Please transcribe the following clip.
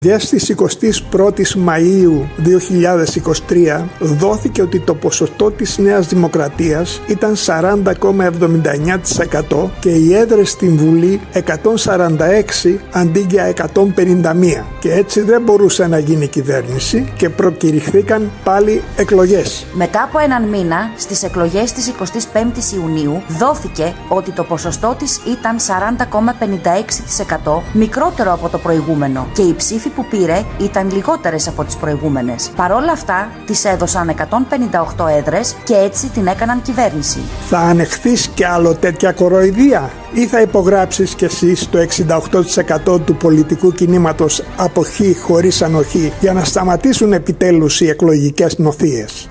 Στις 21ης Μαΐου 2023 δόθηκε ότι το ποσοστό της Νέας Δημοκρατίας ήταν 40,79% και οι έδρες στην Βουλή 146 αντί για 151 και έτσι δεν μπορούσε να γίνει κυβέρνηση και προκηρυχθήκαν πάλι εκλογές. Μετά από έναν μήνα, στις εκλογές της 25ης Ιουνίου δόθηκε ότι το ποσοστό της ήταν 40,56%, μικρότερο από το προηγούμενο και οι ψήφοι που πήρε ήταν λιγότερες από τις προηγούμενες. Παρόλα αυτά, της έδωσαν 158 έδρες και έτσι την έκαναν κυβέρνηση. Θα ανεχθείς κι άλλο τέτοια κοροϊδία ή θα υπογράψεις κι εσύ το 68% του πολιτικού κινήματος αποχή χωρίς ανοχή για να σταματήσουν επιτέλους οι εκλογικές νοθείες?